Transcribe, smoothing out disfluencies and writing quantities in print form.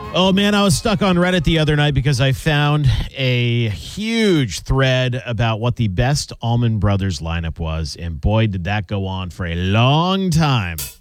Oh, man, I was stuck on Reddit the other night because I found a huge thread about what the best Allman Brothers lineup was. And boy, did that go on for a long time.